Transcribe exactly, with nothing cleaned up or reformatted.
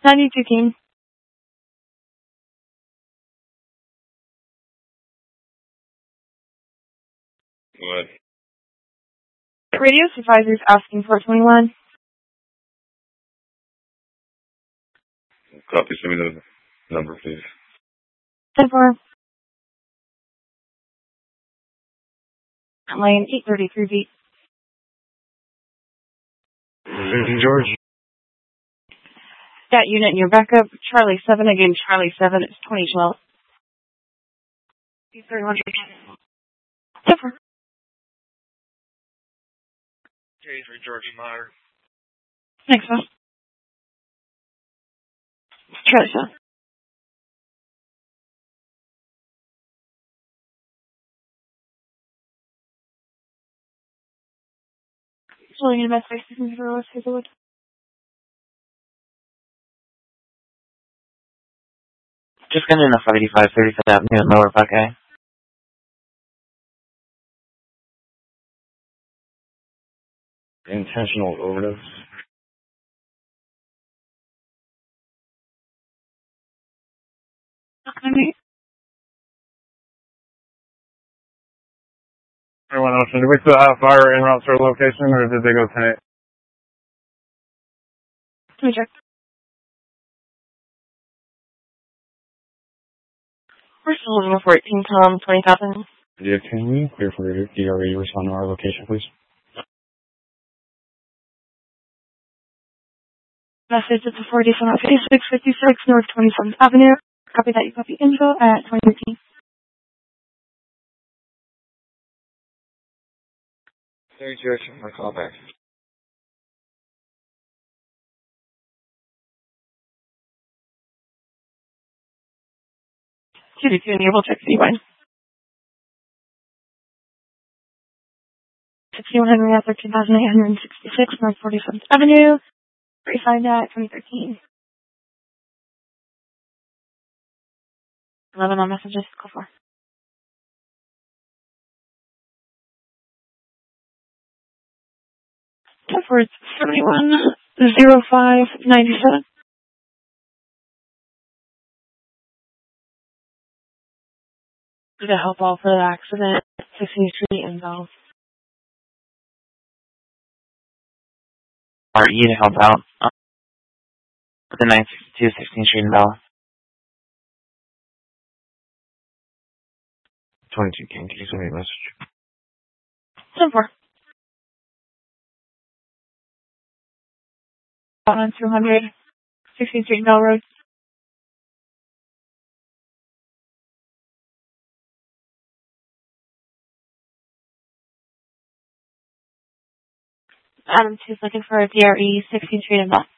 ninety-two King. What? Radio supervisor's asking for twenty-one. Copy. Send me the number, please. ten four. Lane eight thirty-three B. George. That unit in your backup, Charlie seven, again, Charlie seven, it's twenty twelve. thirty-one. ten four. J for George Meyer. Next one. Charlie seven. Pulling in the best space for West Hazelwood. Just got in a five eighty-five thirty-fifth Avenue at Lower Buckeye. Intentional overdose. Okay. Everyone else, did we still have fire en route to our location, or did they go tonight? Let me check. We're still looking for fourteen, Tom, twenty thousand. Yeah, can we clear for D R E respond to our location, please? Message at the forty-seven fifty-six fifty-six North twenty-seventh Avenue. Copy that. You copy info at twenty fifteen. Thank you, my call back. two two two enable check C-Wine. sixty-one Henry thirteen thousand eight hundred sixty-six North forty-seventh Avenue. Verified that twenty thirteen. eleven on messages. Call for. Call for it's seventy-one oh five ninety-seven. Did it help all for the accident? sixteenth Street involved. R E to help out. Uh, the nine sixty-two sixteenth Street in Bella. twenty-two King, can you send me a message? ten four. On two hundred sixteenth Street Bell Road. Adam two's looking for a D R E sixteenth Street in Bell.